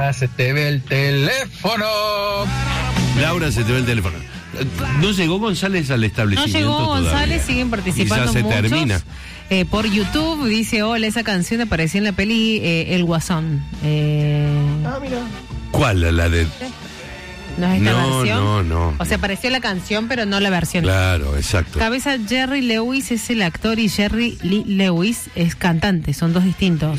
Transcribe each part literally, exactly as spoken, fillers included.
Laura, se te ve el teléfono. Laura, se te ve el teléfono. ¿No llegó González al establecimiento? No llegó González, todavía. siguen participando Quizás se muchos. termina. Eh, por YouTube dice, hola, esa canción apareció en la peli eh, El Guasón. Eh, Ah, mira. ¿Cuál? La de... ¿No es esta No, versión? no, no. O sea, apareció la canción, pero no la versión. Claro, exacto. Cabeza, Jerry Lewis es el actor y Jerry Lee Lewis es cantante, son dos distintos.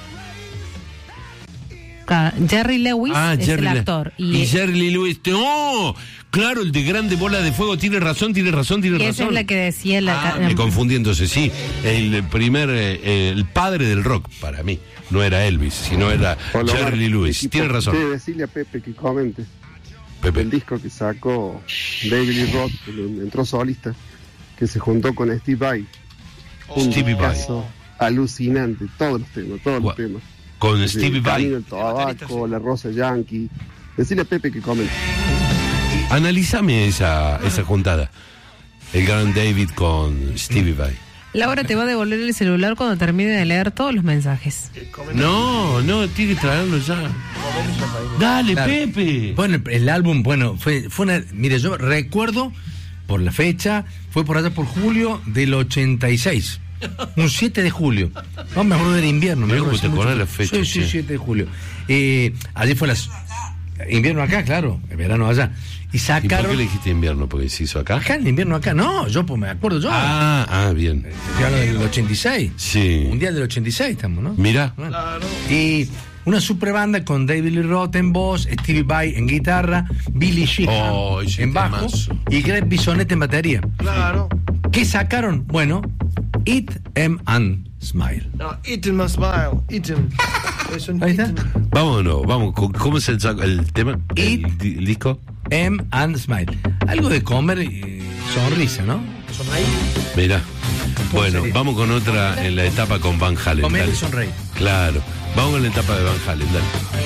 Ca- Jerry Lewis Ah, es Jerry el Le- actor. Y, Y, Jerry Lee Lewis. ¡No! Claro, el de Grande Bola de Fuego. Tiene razón, tiene razón, tiene y esa razón. es la que decía la... Ah, ca- me confundí entonces, sí. El primer, eh, el padre del rock, para mí. No era Elvis, sino era Hola, Omar. Jerry Lee Lewis. Equipo, Tiene razón. sí, decirle a Pepe que comente Pepe. el disco que sacó David Lee Roth, que entró solista, que se juntó con Steve Vai. Un Stevie Vai. discazo alucinante, todos los temas, todos Gua- los temas. Con Desde Stevie el Vai. Camino del Tabaco, La Rosa Yankee. Decirle a Pepe que comente. Analízame esa, esa juntada. El gran David con Stevie Vai. Laura te va a devolver el celular cuando termine de leer todos los mensajes. No, no, tiene que traerlo ya. Dale, Claro. Pepe. Bueno, el álbum, bueno, fue, fue una. Mire, yo recuerdo por la fecha, fue por allá por julio del ochenta y seis. Un siete de julio. No me acuerdo del invierno. Mirá me cómo acuerdo te hace acordás mucho- la fecha, Sí, sí, che. siete de julio. Eh, allí fue las. Invierno acá, claro. El verano allá. Y ¿Y por sacaron. qué le dijiste invierno? ¿Porque se hizo acá? Acá en invierno acá. No, yo pues me acuerdo yo. Ah, ah, bien. Estoy hablando del ochenta y seis. Sí. Mundial del ochenta y seis estamos, ¿no? Mirá. Bueno. Y una super banda con David Lee Roth en voz, Stevie Vai en guitarra, Billy Sheehan Oh, ese en bajo temazo. y Greg Bisonette en batería. Claro. ¿Qué sacaron? Bueno, Eat 'em and Smile. No, eat him a smile. Eat him. Es un Ahí está. eat 'em. Vámonos, vamos. ¿Cómo es el, saco- el tema? Y- ¿El, di- el disco? Em and Smile. Algo de comer y sonrisa, ¿no? Mirá. Bueno, sería? vamos con otra en la etapa con Van Halen. Comer y dale. sonreír. Claro. Vamos con la etapa de Van Halen, dale.